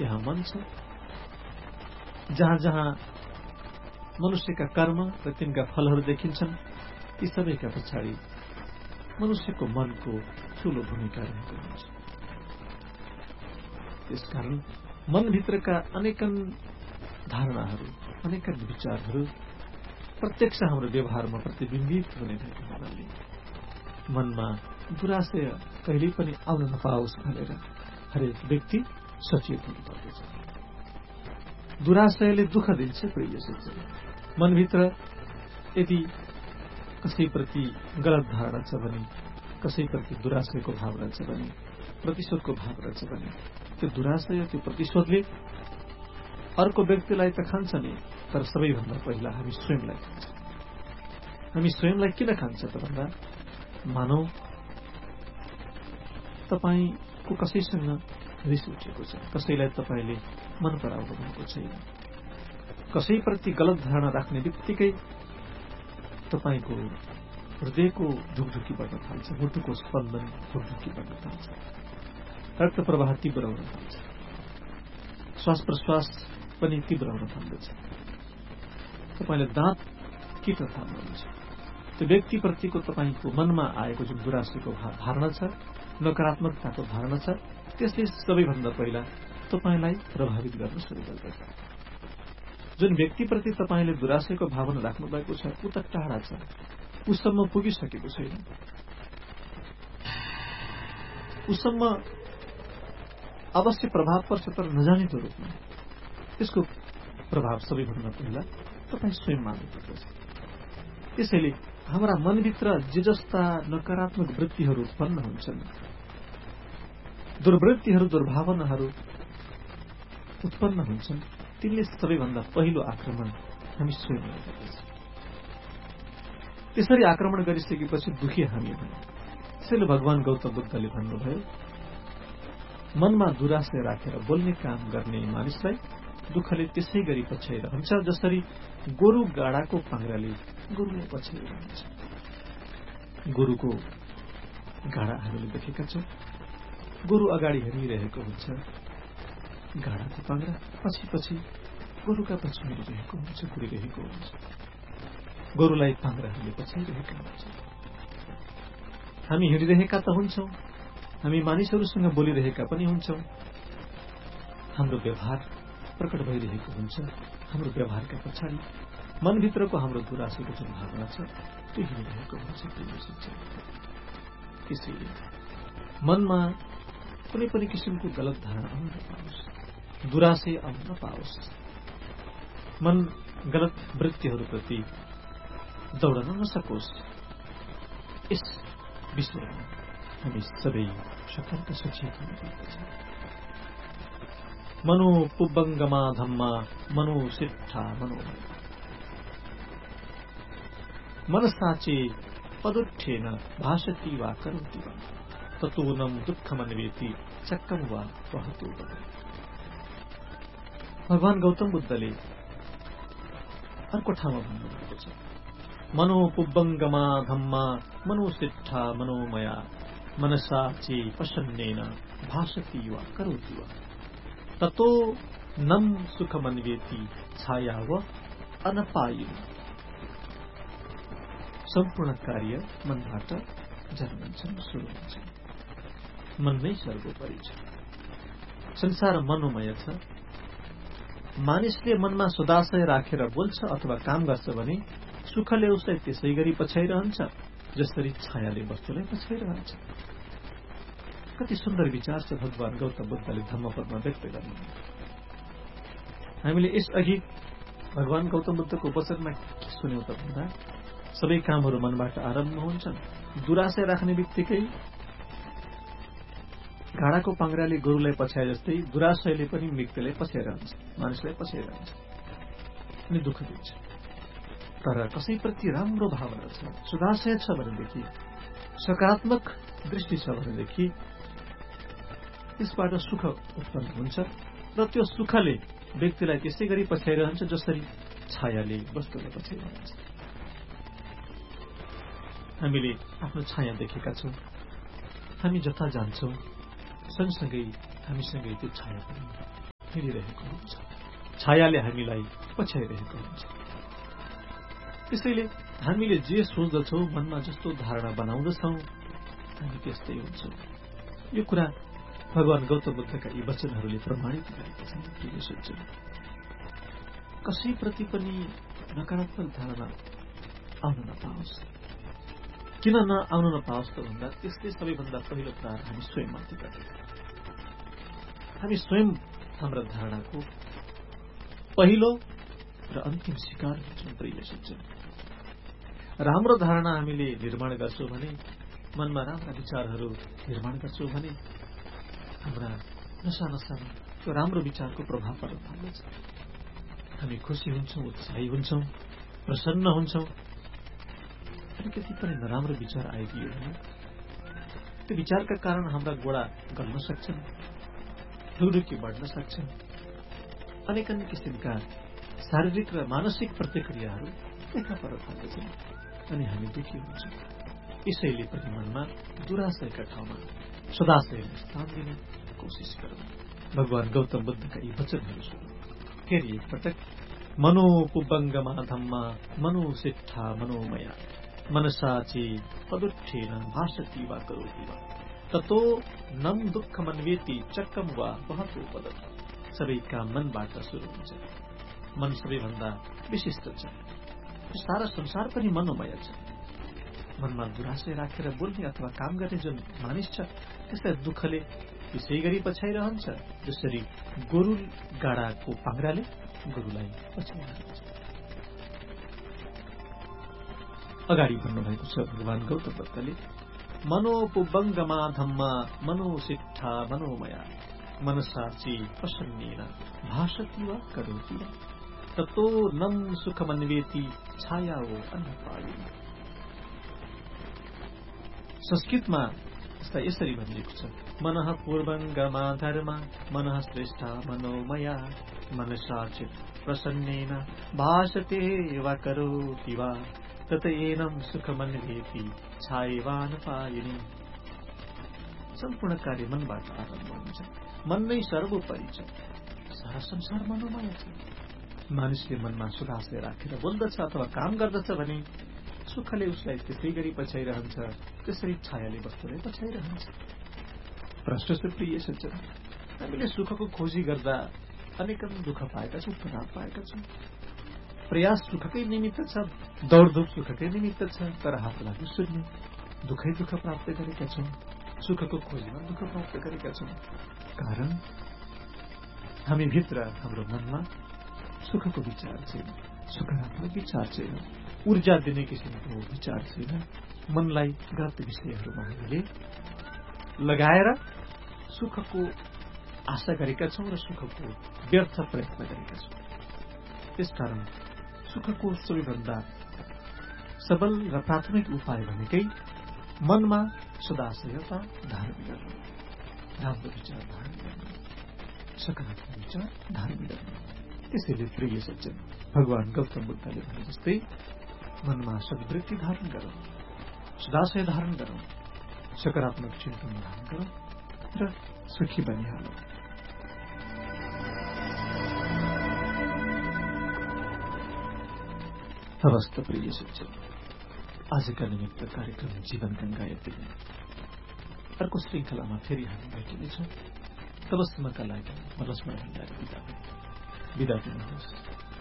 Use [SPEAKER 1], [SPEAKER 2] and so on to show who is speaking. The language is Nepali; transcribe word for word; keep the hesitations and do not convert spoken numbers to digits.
[SPEAKER 1] त्यहाँ मन छ। जहाँ जहाँ मनुष्यका कर्म र तिनका फलहरू देखिन्छन्, ती सबैका पछाडि मनुष्यको मनको ठूलो भूमिका रहेको हुन्छ। त्यसकारण मनभित्रका अनेकन धारणाहरू, अनेकन विचारहरू प्रत्यक्ष हाम्रो व्यवहारमा प्रतिबिम्बित हुने भएको हुनाले मनमा दुराशय कहिल्यै पनि आउन नपाओस् भनेर हरेक व्यक्ति सचेत हुनुपर्दछ। दुराशयले दुःख दिन्छ। प्रिय सज्जन, मनभित्र यदि कसैप्रति गलत धारणा छ भने, कसैप्रति दुराशयको भाव रहेछ भने, प्रतिशोधको भाव रहेछ भने, त्यो दुराशय, त्यो प्रतिशोधले अर्को व्यक्तिलाई त खान्छ नि, तर सबैभन्दा पहिला हामी स्वयंलाई खान्छ। हामी स्वयंलाई किन खान्छ त भन्दा, मानौ तपाईको कसैसँग रिस उठेको छ, कसैलाई तपाईले मन पराउनु भएको छैन, कसैप्रति गलत धारणा राख्ने बित्तिकै तपाईको हृदयको ढुकढुकी बढ्न थाल्छ, मुटुको स्पन्दन ढुकढुकी बढ्न थाल्छ, रक्त प्रवाह तीव्र हुन थाल्छ, श्वास प्रश्वास पनि तीव्र हुन थाल्दछ, तपाईले दाँत किट्न थाल्नुहुन्छ। त्यो व्यक्तिप्रतिको तपाईको मनमा आएको जुन दुराशयको धारणा छ, नकारात्मकताको धारणा छ, त्यसले सबैभन्दा पहिला तपाईलाई प्रभावित गर्न सुरु गर्दछ। जुन व्यक्तिप्रति तपाईले दुराशयको भावना राख्नु भएको छ, ऊ त टाढा छ, उसम्म पुगिसकेको छैन, उसम्म अवश्य प्रभाव पर्छ, तर नजानिदो रूपमा। त्यसको प्रभाव सबैभन्दा पहिला तपाईँ स्वयं मान्नुपर्दछ। त्यसैले हाम्रा मनभित्र जे जस्ता नकारात्मक वृत्तिहरू उत्पन्न हुन्छन्, दुर्वृत्तिहरू, दुर्भावनाहरू उत्पन्न हुन्छन्, तिनले सबैभन्दा पहिलो आक्रमण हामी स्वयंलाई गर्दछ। त्यसरी आक्रमण गरिसकेपछि दुखी हामी भयौं। त्यसैले भगवान गौतम बुद्धले भन्नुभयो, मनमा दुराशय राखेर बोल्ने काम गर्ने मानिसलाई दुःखले त्यसै गरी पछ्याइरहन्छ जसरी गोरु गाडाको पाङ्ग्राले गोरुलाई पछ्याइरहन्छ। गोरुको गाडा हामीले देखेका छौं, गोरु अगाडि हेरिरहेको हुन्छ, गाडाको पाङ्ग्रा पछि पछि गोरुका पछि हिँडिरहेको हुन्छ, कुदिरहेको हुन्छ। गोरुलाई पाङ्ग्राहरूले पछ्याइरहेका हुन्छ। हामी हिँडिरहेका त हुन्छौं, हामी मानिसहरूसँग बोलिरहेका पनि हुन्छौं, हाम्रो व्यवहार प्रकट भइरहेको हुन्छ। हाम्रो व्यवहारका पछाडि मनभित्रको हाम्रो दुराशयको जुन भावना छ, त्यो हिँडिरहेको हुन्छ। त्यसैले मनमा कुनै पनि किसिमको गलत धारणा आउन नपाओस्, दुराशय आउन नपाओस्, मन गलत वृत्तिहरूप्रति दौडन नसकोस्। यस विषयमा हामी सबै सतर्क सचेत हुनुपर्दछ। मनो पुब्बङ्गमा धम्मा मनो सिट्ठा मनो मनसाचे पदुत्थेन भाषति वा करोति वा ततोऽनं दुःखमन्वेति चक्कं वा वहतो वा। भगवान गौतम बुद्धले अर्को ठाउँमा भन्नुभएको छ, मनो पुब्बङ्गमा धम्मा मनो सिट्ठा मनोमया मनसाचे पशन्नेन भाषति वा करोति वा ततो नम सुखमन्वेति छाया व अनपायु। सम्पूर्ण कार्य मनबाट जन्मन्छन्, सुरु हुन्छन्। मन नै सर्वोपरि छ। संसार मनोमय छ। मानिसले मनमा सदाशय राखेर बोल्छ अथवा काम गर्छ भने सुखले उसलाई त्यसै गरी पछ्याइरहन्छ जसरी छायाले वस्तुलाई पछ्याइरहन्छ। कति सुन्दर विचार छ भगवान गौतम बुद्धले धम्मपदमा व्यक्त गर्नु। हामीले यसअघि भगवान गौतम बुद्धको वचनमा के सुन्यौं त भन्दा, सबै कामहरू मनबाट आरम्भ हुन्छन्। दुराशय राख्ने बित्तिकै घाडाको पाङ्ग्राले गोरुलाई पछ्याए जस्तै दुराशयले पनि व्यक्तिलाई पछ्याइरहन्छ, मानिसलाई पछ्याइरहन्छ अनि दुःख दिन्छ। तर कसैप्रति राम्रो भावना छ, सदाशय छ भनेदेखि, सकारात्मक दृष्टि छ भनेदेखि त्यसबाट सुख उत्पन्न हुन्छ र त्यो सुखले व्यक्तिलाई त्यसै गरी पछ्याइरहन्छ जसरी छायाले वस्तुलाई पछ्याइरहन्छ। हामीले आफ्नो छाया देखेका छौं। हामी जता जान्छौं सँगसँगै हामीसँगै त्यो छाया पनि हिँडिरहेको हुन्छ, छायाले हामीलाई पछ्याइरहेको हुन्छ। त्यसैले हामीले जे सोच्दछौँ, मनमा जस्तो धारणा बनाउँदछौँ, हामी त्यस्तै हुन्छौँ। यो कुरा भगवान गौतम बुद्धका यी वचनहरूले प्रमाणित गरेका छन्। प्रिय सज्जन, कसैप्रति पनि नकारात्मक धारणा आउन नपाओस्। किन नआउन नपाओस् त भन्दा त्यसले सबैभन्दा पहिलो प्रहार हामी स्वयंमाथि गर्छ। हामी स्वयं हाम्रा धारणाको पहिलो र अन्तिम शिकार हुन्छौँ। प्रिय सज्जन, राम्रो धारणा हामीले निर्माण गर्छौँ भने, मनमा राम्रा विचारहरू निर्माण गर्छौँ भने हाम्रा नसा नसामा त्यो राम्रो विचारको प्रभाव पर्न थाल्दछ। हामी खुसी हुन्छौँ, उत्साही हुन्छौँ, प्रसन्न हुन्छौँ। अलिकति पनि नराम्रो विचार आइदियो भने त्यो विचारका कारण हाम्रा गोडा गल्न सक्छन्, ढुकढुकी बढ्न सक्छन्, अनेक अनेक किसिमका शारीरिक र मानसिक प्रतिक्रियाहरू देखा पर्न थाल्दछन् अनि हामी दुखी हुन्छौँ। यसैले पनि मनमा दुराशयका ठाउँमा सदाशयलाई स्थान दिने कोसिस गरौँ। भगवान गौतम बुद्धका यी वचनहरू सुनौँ। फेरि एकपटक, मनोपुबङ्गमा धम्मा मनोसिट्ठा मनोमया मनसाची तदुत्थेन भाषति वा करोति वा ततो नम दुःखमन्वेति चक्कम वा वहतो पदम्। सबै काम मनबाट सुरु हुन्छ। मन सबैभन्दा विशिष्ट छ। सारा संसार पनि मनोमय छ। मनमा दुराशय राखेर बोल्ने अथवा काम गर्ने जुन मानिस छ, त्यसलाई दुःखले त्यसै गरी पछ्याइरहन्छ जसरी गोरु गाडाको पाङ्राले गोरुलाई पछ्याइरहन्छ। अगाडि भन्नुभएको छ भगवान गौतम बुद्धले, मनोपुबङ्गमा धम्मा मनोसिट्ठा मनोमया मनसाची प्रसन्नेन भाषति वा करोति वा ततो नम सुखमन्वेति छायावो अन्नपायिनी। संस्कृतमा यसरी भनिएको छ, मनः पूर्वङ्गमा धर्मा मनः श्रेष्ठा मनोमया मनसाचित प्रसन्नेन भाषते वा करोति वा तत एनं सुखमन्वेति छायवानपायिनी। सम्पूर्ण कार्य मनबाट आरम्भ हुन्छ। मन नै सर्वोपरि छ। सारा संसार मनोमय छ। मानिसले मनमा सुधाशय राखेर बोल्दछ अथवा काम गर्दछ भने सुखले उसलाई त्यसै गरी पछ्याइरहन्छ, त्यसरी छायाले वस्तुलाई पछ्याइरहन्छ। प्रश्न छ प्रिय सज्जन, हामीले सुखको खोजी गर्दा अनेकन दुःख पाएका छौँ, तनाव पाएका छौँ। प्रयास सुखकै निमित्त छ, दौडधुप सुखकै निमित्त छ, तर हात लाग्यो शून्य। दुःखै दुःख प्राप्त गरेका छौँ, सुखको खोजीमा दुःख प्राप्त गरेका छौँ। कारण हामी भित्र हाम्रो मनमा सुखको विचार छैन, सकारात्मक विचार छैन, ऊर्जा दिने किसिमको विचार छैन। मनलाई गलत विषयहरूमा हामीले लगाएर सुखको आशा गरेका छौँ र सुखको व्यर्थ प्रयत्न गरेका छौँ। त्यसकारण सुखको सबैभन्दा सबल र प्राथमिक उपाय भनेकै मनमा सदाशयता धारण गर्नु, राम्रो विचार धारण गर्नु, सकारात्मक विचार धारण गर्नु। त्यसैले प्रिय सज्जन, भगवान गौतम बुद्धले भने जस्तै मनमा सद्वृत्ति धारण गरौँ, सदाशय धारण गरौँ, सकारात्मक चिन्तन धारण गरौँ र सुखी बनिहालौँ। हवस् त प्रिय सज्जन, आजका निमित्त कार्यक्रम जीवन गंगा यति नै। अर्को श्रृङ्खलामा फेरि हामी भेटिनेछौँ। तबसम्मका लागि म लक्ष्मण भण्डारी बिदा बिदा दिनुहोस्।